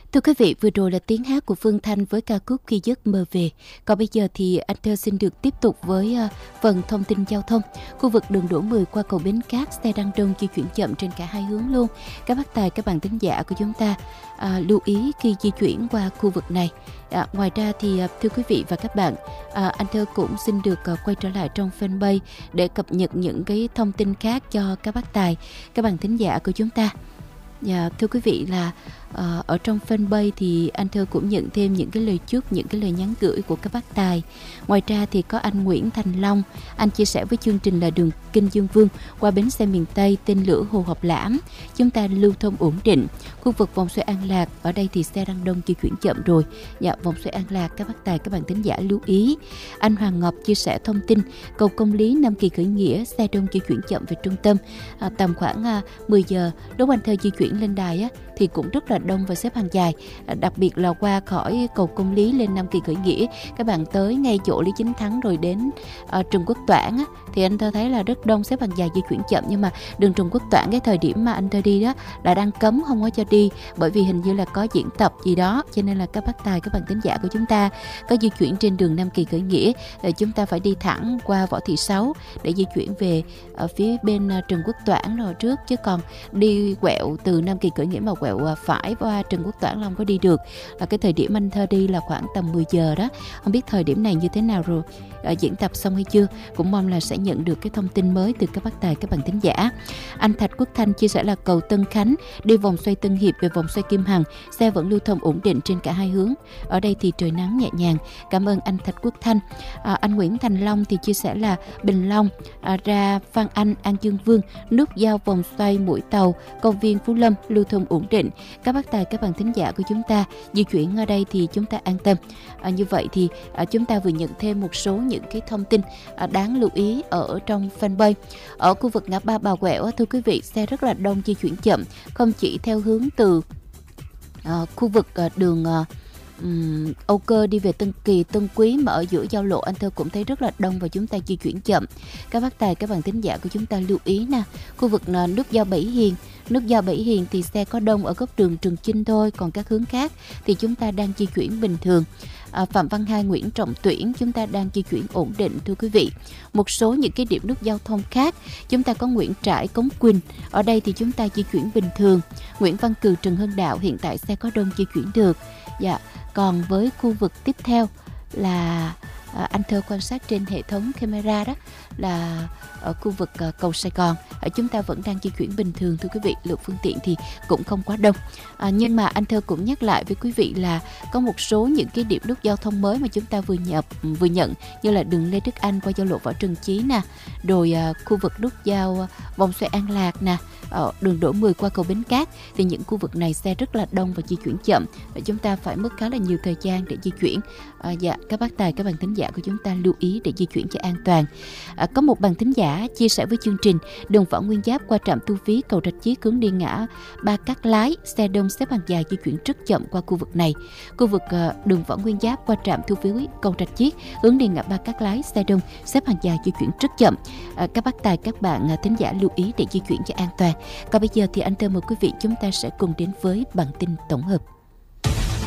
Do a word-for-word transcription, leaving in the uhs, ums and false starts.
Thưa quý vị, vừa rồi là tiếng hát của Phương Thanh với ca khúc Khi giấc mơ về. Còn bây giờ thì anh Thơ xin được tiếp tục với uh, phần thông tin giao thông. Khu vực đường Đỗ mười qua cầu Bến Cát, xe đang đông di chuyển chậm trên cả hai hướng luôn. Các bác tài, các bạn thính giả của chúng ta uh, lưu ý khi di chuyển qua khu vực này. À, ngoài ra thì uh, thưa quý vị và các bạn, uh, anh Thơ cũng xin được uh, quay trở lại trong fanpage để cập nhật những cái thông tin khác cho các bác tài, các bạn thính giả của chúng ta. Dạ, thưa quý vị là uh, ở trong fanpage thì anh Thơ cũng nhận thêm những cái lời chúc, những cái lời nhắn gửi của các bác tài. Ngoài ra thì có anh Nguyễn Thành Long, anh chia sẻ với chương trình là đường Kinh Dương Vương qua bến xe miền Tây tên lửa Hồ Học Lãm, chúng ta lưu thông ổn định. Khu vực vòng xoay An Lạc, ở đây thì xe đang đông di chuyển chậm rồi. Dạ, vòng xoay An Lạc các bác tài, các bạn thính giả lưu ý. Anh Hoàng Ngọc chia sẻ thông tin cầu Công Lý Nam Kỳ khởi nghĩa, xe đông di chuyển chậm về trung tâm. À, tầm khoảng à, mười giờ lúc anh Thơ di chuyển lên đài á, thì cũng rất là đông và xếp hàng dài, à, đặc biệt là qua khỏi cầu Công Lý lên Nam Kỳ khởi nghĩa, các bạn tới ngay chỗ Lý Chính Thắng rồi đến à, Trần Quốc Toản á, thì anh Thơ thấy là rất đông, xếp hàng dài di chuyển chậm. Nhưng mà đường Trần Quốc Toản cái thời điểm mà anh Thơ đi đó là đang cấm không có cho đi, bởi vì hình như là có diễn tập gì đó, cho nên là các bác tài, các bạn thính giả của chúng ta có di chuyển trên đường Nam Kỳ khởi nghĩa thì chúng ta phải đi thẳng qua Võ Thị Sáu để di chuyển về ở phía bên Trần Quốc Toản rồi trước, chứ còn đi quẹo từ Nam Kỳ khởi nghĩa mà quẹo phải qua Trần Quốc Toản là không có đi được. Là cái thời điểm anh Thơ đi là khoảng tầm mười giờ đó, không biết thời điểm này như thế nào rồi, à, diễn tập xong hay chưa, cũng mong là sẽ nhận được cái thông tin mới từ các bác tài, các bạn thính giả. Anh Thạch Quốc Thanh chia sẻ là cầu Tân Khánh đi vòng xoay Tân Hiệp về vòng xoay Kim Hằng, xe vẫn lưu thông ổn định trên cả hai hướng. Ở đây thì trời nắng nhẹ nhàng. Cảm ơn anh Thạch Quốc Thanh. À, anh Nguyễn Thành Long thì chia sẻ là Bình Long à, ra Phan Anh, An Dương Vương, nút giao vòng xoay Mũi Tàu, công viên Phú Lâm lưu thông ổn định. Các bác tài, các bạn thính giả của chúng ta di chuyển ở đây thì chúng ta an tâm. À, như vậy thì à, chúng ta vừa nhận thêm một số những cái thông tin à, đáng lưu ý ở trong fanpage. Ở khu vực ngã ba Bà Quẹo, thưa quý vị, xe rất là đông di chuyển chậm, không chỉ theo hướng từ à, khu vực à, đường à, Um, Âu Cơ đi về Tân Kỳ, Tân Quý, mà ở giữa giao lộ anh Thơ cũng thấy rất là đông và chúng ta di chuyển chậm. Các bác tài, các bạn thính giả của chúng ta lưu ý nè. Khu vực uh, nút giao Bảy Hiền, nút giao Bảy Hiền thì xe có đông ở góc đường Trường Chinh thôi, còn các hướng khác thì chúng ta đang di chuyển bình thường. À, Phạm Văn Hai, Nguyễn Trọng Tuyển chúng ta đang di chuyển ổn định, thưa quý vị. Một số những cái điểm nút giao thông khác, chúng ta có Nguyễn Trãi, Cống Quỳnh, ở đây thì chúng ta di chuyển bình thường. Nguyễn Văn Cừ, Trần Hưng Đạo hiện tại xe có đông di chuyển được. Dạ. Còn với khu vực tiếp theo là à, anh Thơ quan sát trên hệ thống camera đó là ở khu vực à, cầu Sài Gòn, ở chúng ta vẫn đang di chuyển bình thường, thưa quý vị. Lượng phương tiện thì cũng không quá đông, à, nhưng mà anh Thơ cũng nhắc lại với quý vị là có một số những cái điểm nút giao thông mới mà chúng ta vừa nhập vừa nhận, như là đường Lê Đức Anh qua giao lộ Võ Trần Chí nè, rồi à, khu vực nút giao vòng xoay An Lạc nè, ở đường Đỗ mười qua cầu Bến Cát, thì những khu vực này xe rất là đông và di chuyển chậm, và chúng ta phải mất khá là nhiều thời gian để di chuyển. À, dạ, các bác tài, các bạn thính giả của chúng ta lưu ý để di chuyển cho an toàn. À, có một bạn thính giả chia sẻ với chương trình đường Võ Nguyên Giáp qua trạm thu phí cầu Rạch Chiếc hướng đi ngã Ba Cát Lái, xe đông xếp hàng dài di chuyển rất chậm qua khu vực này. Khu vực uh, đường Võ Nguyên Giáp qua trạm thu phí cầu Rạch Chiếc hướng đi ngã Ba Cát Lái, xe đông xếp hàng dài di chuyển rất chậm. À, các bác tài, các bạn uh, thính giả lưu ý để di chuyển cho an toàn. Còn bây giờ thì anh Thơ mời quý vị chúng ta sẽ cùng đến với bản tin tổng hợp.